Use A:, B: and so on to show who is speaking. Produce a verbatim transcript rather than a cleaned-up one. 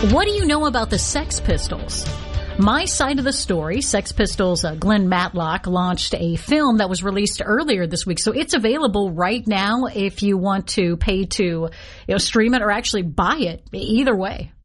A: What do you know about the Sex Pistols? My side of the story, Sex Pistols' uh, Glenn Matlock launched a film that was released earlier this week. So it's available right now if you want to pay to, you know, stream it or actually buy it. Either way.